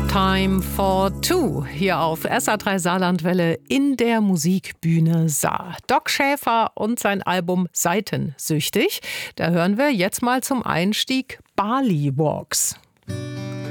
Time for Two hier auf SA3 Saarlandwelle in der Musikbühne Saar. Doc Schäfer und sein Album Seitensüchtig. Da hören wir jetzt mal zum Einstieg Bali Walks.